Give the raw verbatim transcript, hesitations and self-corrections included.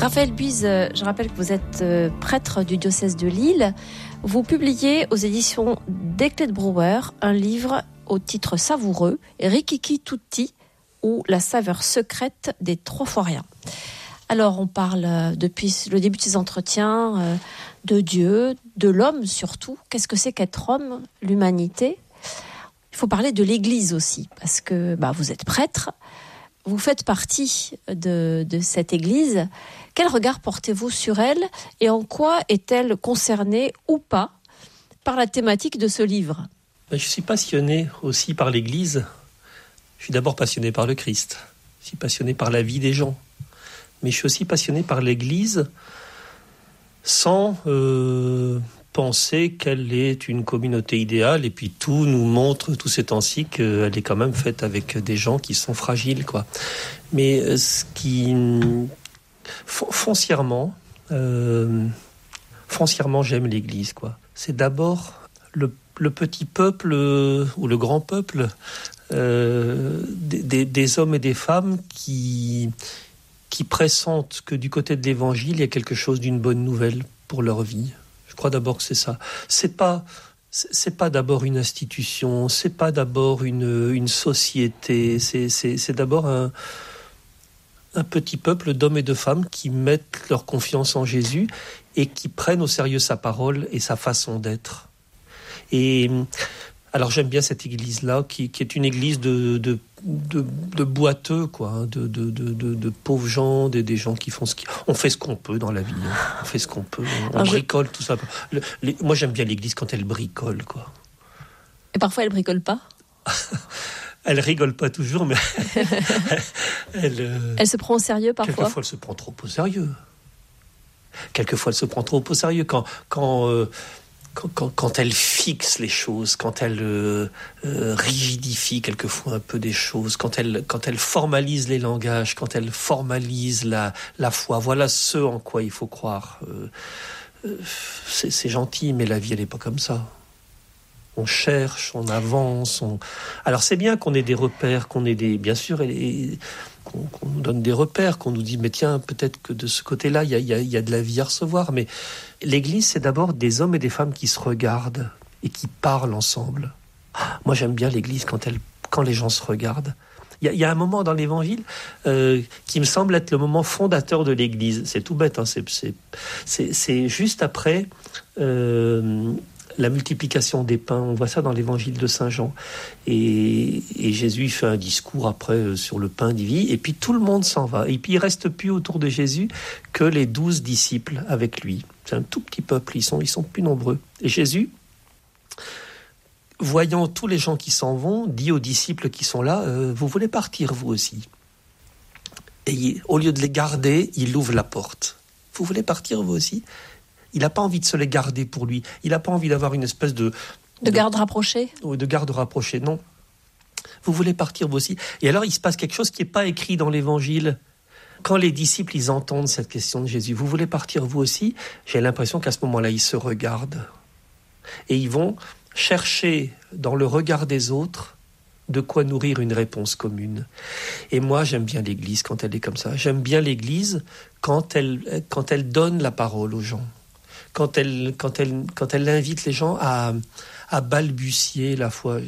Raphaël Buise, je rappelle que vous êtes prêtre du diocèse de Lille. Vous publiez aux éditions Desclés de Brouwer un livre au titre savoureux, Rikiki Tutti, ou la saveur secrète des trois fois rien. Alors, on parle depuis le début de ces entretiens de Dieu, de l'homme surtout. Qu'est-ce que c'est qu'être homme, l'humanité ? Il faut parler de l'Église aussi, parce que bah, vous êtes prêtre, vous faites partie de, de cette Église. Quel regard portez-vous sur elle et en quoi est-elle concernée ou pas par la thématique de ce livre ? Je suis passionné aussi par l'Église. Je suis d'abord passionné par le Christ. Je suis passionné par la vie des gens. Mais je suis aussi passionné par l'Église sans euh, penser qu'elle est une communauté idéale. Et puis tout nous montre, tous ces temps-ci, qu'elle est quand même faite avec des gens qui sont fragiles, quoi. Mais ce qui... Foncièrement, euh, foncièrement, j'aime l'Église, quoi. C'est d'abord le, le petit peuple, euh, ou le grand peuple, euh, des, des, des hommes et des femmes qui... qui pressentent que du côté de l'Évangile, il y a quelque chose d'une bonne nouvelle pour leur vie. Je crois d'abord que c'est ça. C'est pas, c'est pas d'abord une institution, c'est pas d'abord une, une société, c'est, c'est, c'est d'abord un, un petit peuple d'hommes et de femmes qui mettent leur confiance en Jésus et qui prennent au sérieux sa parole et sa façon d'être. Et alors j'aime bien cette église-là, qui, qui est une église de, de, de, de boiteux, quoi, de, de, de, de, de pauvres gens, des, des gens qui font ce qui... On fait ce qu'on peut dans la vie, hein. On fait ce qu'on peut, on, on bricole, tout ça. Le, les, moi j'aime bien l'église quand elle bricole, quoi. Et parfois elle bricole pas ? Elle rigole pas toujours, mais... elle, euh... elle se prend au sérieux parfois ? Quelquefois elle se prend trop au sérieux. Quelquefois elle se prend trop au sérieux quand... quand euh... Quand, quand, quand elle fixe les choses, quand elle euh, euh, rigidifie quelquefois un peu des choses, quand elle, quand elle formalise les langages, quand elle formalise la, la foi, voilà ce en quoi il faut croire. Euh, euh, c'est, c'est gentil, mais la vie, elle n'est pas comme ça. On cherche, on avance. On... Alors c'est bien qu'on ait des repères, qu'on ait des... Bien sûr, et, qu'on, qu'on nous donne des repères, qu'on nous dit, mais tiens, peut-être que de ce côté-là, il y a, y a, y a de la vie à recevoir. Mais l'Église, c'est d'abord des hommes et des femmes qui se regardent et qui parlent ensemble. Moi, j'aime bien l'Église quand, elle, quand les gens se regardent. Il y, y a un moment dans l'Évangile euh, qui me semble être le moment fondateur de l'Église. C'est tout bête, hein, c'est, c'est, c'est, c'est juste après... Euh, la multiplication des pains, on voit ça dans l'évangile de Saint Jean. Et, et Jésus fait un discours après euh, sur le pain de vie, et puis tout le monde s'en va. Et puis il ne reste plus autour de Jésus que les douze disciples avec lui. C'est un tout petit peuple, ils sont, ils sont plus nombreux. Et Jésus, voyant tous les gens qui s'en vont, dit aux disciples qui sont là, euh, vous voulez partir vous aussi ? Et il, au lieu de les garder, il ouvre la porte. Vous voulez partir vous aussi ? Il n'a pas envie de se les garder pour lui. Il n'a pas envie d'avoir une espèce de... De, de garde rapprochée ? Ou de garde rapprochée, non. Vous voulez partir vous aussi ? Et alors, il se passe quelque chose qui n'est pas écrit dans l'Évangile. Quand les disciples, ils entendent cette question de Jésus, vous voulez partir vous aussi ? J'ai l'impression qu'à ce moment-là, ils se regardent. Et ils vont chercher dans le regard des autres de quoi nourrir une réponse commune. Et moi, j'aime bien l'Église quand elle est comme ça. J'aime bien l'Église quand elle, quand elle donne la parole aux gens. Quand elle, quand elle, quand elle invite les gens à, à balbutier la foi.